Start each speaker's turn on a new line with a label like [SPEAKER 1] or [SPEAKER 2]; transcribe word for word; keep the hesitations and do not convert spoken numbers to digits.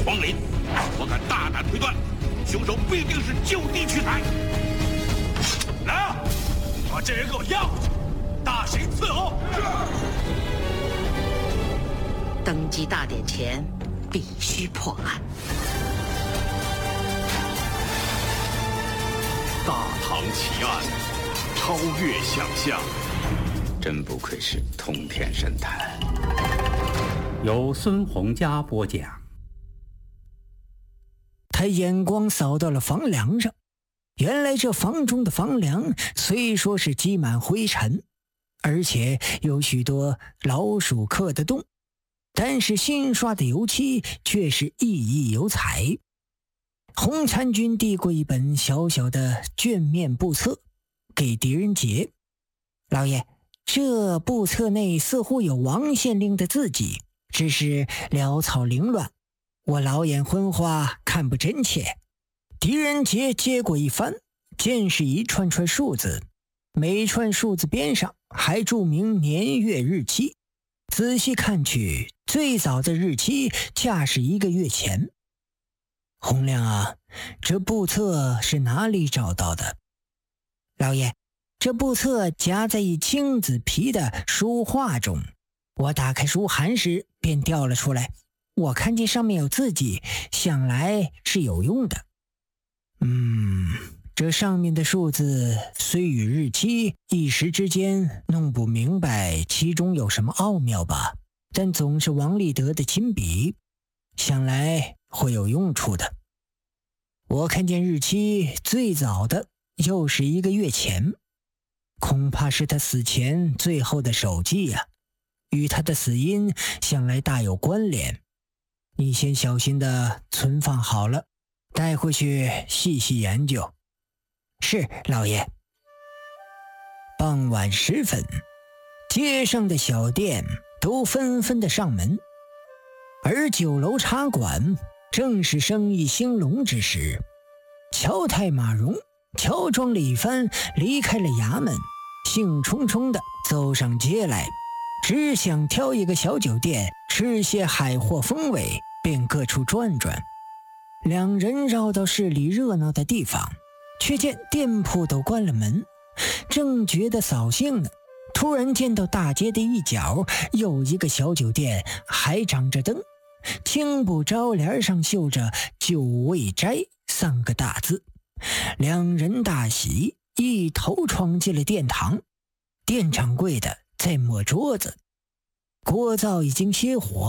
[SPEAKER 1] 皇陵，我敢大胆推断，凶手必定是就地取材。来啊，把这人给我押回去，大刑伺候。
[SPEAKER 2] 登基大典前，必须破案。
[SPEAKER 3] 大唐奇案，超越想象。
[SPEAKER 4] 真不愧是通天神探。
[SPEAKER 5] 由孙洪佳播讲。
[SPEAKER 6] 他眼光扫到了房梁上，原来这房中的房梁虽说是积满灰尘，而且有许多老鼠刻的洞，但是新刷的油漆却是熠熠有彩。洪参军递过一本小小的卷面簿册给狄仁杰，老爷，这簿册内似乎有王县令的字迹，只是潦草凌乱，我老眼昏花，看不真切。狄仁杰接过一翻，见是一串串数字，每串数字边上还注明年月日期。仔细看去，最早的日期恰是一个月前。洪亮啊，这簿册是哪里找到的？老爷，这簿册夹在一青紫皮的书画中，我打开书函时便掉了出来。我看见上面有字迹，想来是有用的。嗯，这上面的数字虽与日期一时之间弄不明白其中有什么奥妙吧，但总是王立德的亲笔，想来会有用处的。我看见日期最早的又是一个月前，恐怕是他死前最后的手记呀、啊，与他的死因想来大有关联。你先小心的存放好了，带回去细细研究。是，老爷。傍晚时分，街上的小店都纷纷的上门，而酒楼茶馆正是生意兴隆之时。乔太马荣乔装了一番，离开了衙门，兴冲冲地走上街来，只想挑一个小酒店吃些海货风味，便各处转转。两人绕到市里热闹的地方，却见店铺都关了门，正觉得扫兴呢，突然见到大街的一角有一个小酒店还长着灯，青布招帘上绣着酒味斋三个大字。两人大喜，一头闯进了殿堂。店掌柜的在抹桌子，锅灶已经熄火，